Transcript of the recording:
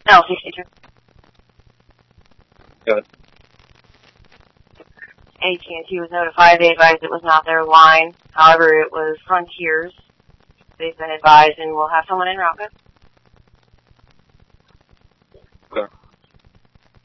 No, 62. Good. AT&T was notified. They advised it was not their line. However, it was Frontier's. They've been advised and we'll have someone in route.